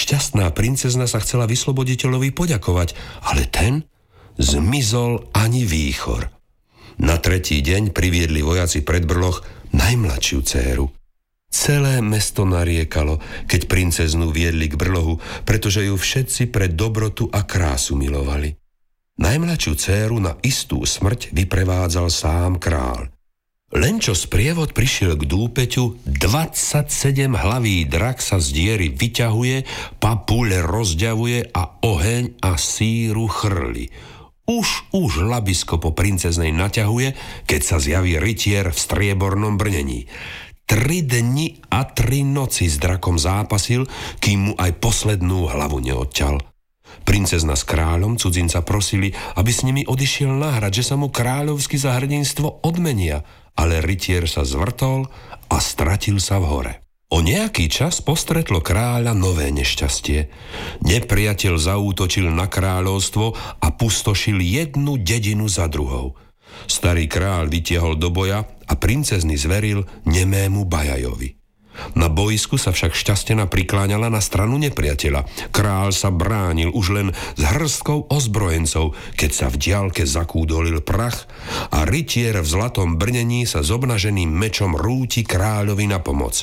Šťastná princezna sa chcela vysloboditeľovi poďakovať, ale ten zmizol ani výchor. Na tretí deň priviedli vojaci pred brloh najmladšiu dcéru. Celé mesto nariekalo, keď princeznu viedli k brlohu, pretože ju všetci pre dobrotu a krásu milovali. Najmladšiu dcéru na istú smrť vyprevádzal sám kráľ. Len čo sprievod prišiel k dúpeťu, 27-hlavý drak sa z diery vyťahuje, papule rozďavuje a oheň a síru chrli. Už labisko po princeznej naťahuje, keď sa zjaví rytier v striebornom brnení. 3 dni a 3 noci s drakom zápasil, kým mu aj poslednú hlavu neodťal. Princezna s kráľom cudzinca prosili, aby s nimi odišiel na hrad, že sa mu kráľovsky za hrdinstvo odmenia, ale rytier sa zvrtol a stratil sa v hore. O nejaký čas postretlo kráľa nové nešťastie. Nepriateľ zaútočil na kráľovstvo a pustošil jednu dedinu za druhou. Starý kráľ vytiahol do boja a princezny zveril nemému Bajajovi. Na boisku sa však šťastená prikláňala na stranu nepriateľa. Kráľ sa bránil už len s hrstkou ozbrojencov, keď sa v diaľke zakúdolil prach a rytier v zlatom brnení sa s obnaženým mečom rúti kráľovi na pomoc.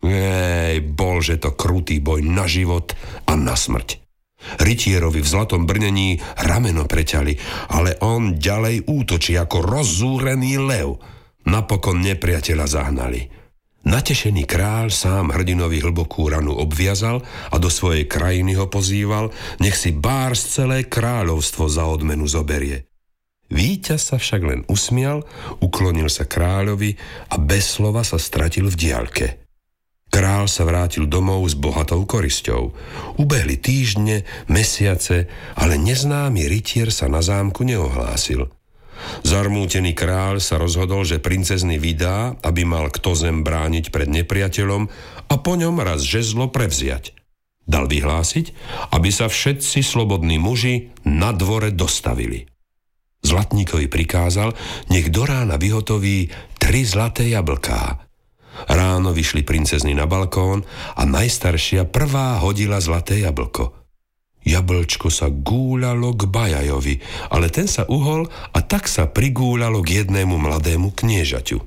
Bolže to krutý boj na život a na smrť. Rytierovi v zlatom brnení rameno preťali, ale on ďalej útočí ako rozzúrený lev. Napokon nepriateľa zahnali. Natešený kráľ sám hrdinovi hlbokú ranu obviazal a do svojej krajiny ho pozýval, nech si bárs celé kráľovstvo za odmenu zoberie. Víťaz sa však len usmial, uklonil sa kráľovi a bez slova sa stratil v diaľke. Kráľ sa vrátil domov s bohatou korisťou. Ubehli týždne, mesiace, ale neznámy rytier sa na zámku neohlásil. Zarmútený kráľ sa rozhodol, že princezny vydá, aby mal kto zem brániť pred nepriateľom a po ňom raz žezlo prevziať. Dal vyhlásiť, aby sa všetci slobodní muži na dvore dostavili. Zlatníkovi prikázal, nech do rána vyhotoví 3 zlaté jablká. Ráno vyšli princezny na balkón a najstaršia prvá hodila zlaté jablko. Jablčko sa gúľalo k Bajajovi, ale ten sa uhol a tak sa prigúľalo k jednému mladému kniežaťu.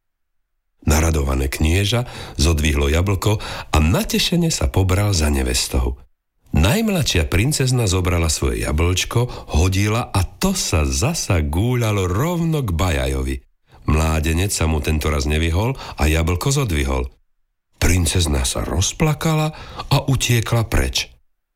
Naradované knieža zodvihlo jablko a natešene sa pobral za nevestou. Najmladšia princezna zobrala svoje jablčko, hodila a to sa zasa gúľalo rovno k Bajajovi. Mládenec sa mu tento raz nevyhol a jablko zodvihol. Princezna sa rozplakala a utiekla preč.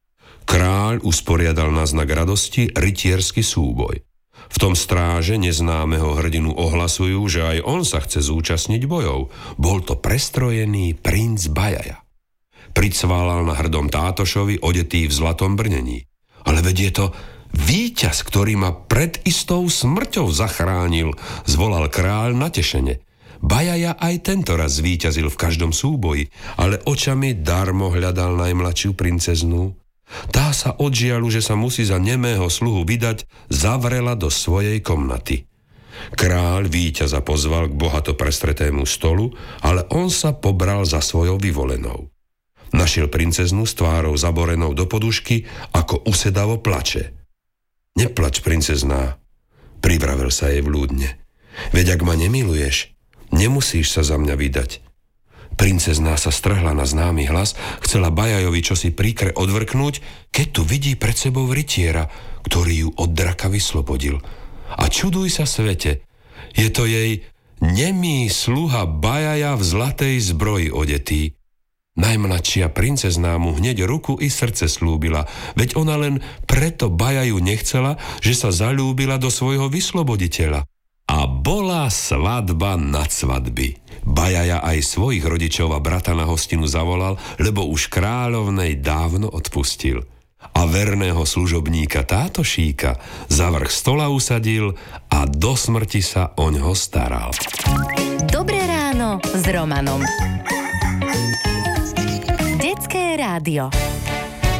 Kráľ usporiadal na znak radosti rytiersky súboj. V tom stráže neznámeho hrdinu ohlasujú, že aj on sa chce zúčastniť bojov. Bol to prestrojený princ Bajaja. Pricválal na hrdom tátošovi odetý v zlatom brnení. Ale veď je to víťaz, ktorý ma pred istou smrťou zachránil, zvolal kráľ natešene. Bajaja aj tento raz zvíťazil v každom súboji, ale očami darmo hľadal najmladšiu princeznu. Tá sa od žiaľu, že sa musí za nemého sluhu vydať, zavrela do svojej komnaty. Kráľ víťaza pozval k bohato prestretému stolu, ale on sa pobral za svojou vyvolenou. Našiel princeznu s tvárou zaborenou do podušky, ako usedavo plače. Neplač, princezná, privravel sa jej vľúdne. Veď ak ma nemiluješ, nemusíš sa za mňa vydať. Princezná sa strhla na známy hlas, chcela Bajajovi čosi príkre odvrknúť, keď tu vidí pred sebou rytiera, ktorý ju od draka vyslobodil. A čuduj sa svete, je to jej nemý sluha Bajaja v zlatej zbroji odetý. Najmladšia princezná mu hneď ruku i srdce slúbila, veď ona len preto Bajaju nechcela, že sa zaľúbila do svojho vysloboditeľa. A bola svadba nad svadby. Bajaja aj svojich rodičov a brata na hostinu zavolal, lebo už kráľovnej dávno odpustil. A verného služobníka tátošíka za vrch stola usadil a do smrti sa oňho staral. Dobré ráno s Romanom. Detské rádio.